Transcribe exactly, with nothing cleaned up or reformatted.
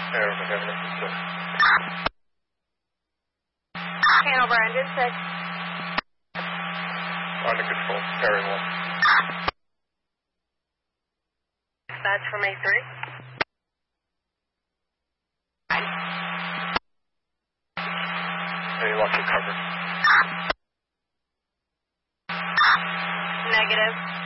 Air McEvery, six. Hanover, engine six. Under control, carry one. Dispatch from A three. Any luck recovered? Negative.